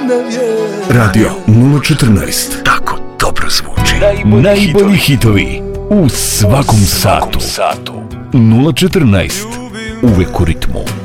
Radio 014. Tako dobro zvuči. Najbolji hitovi u svakom satu. 014. Uvek u ritmu.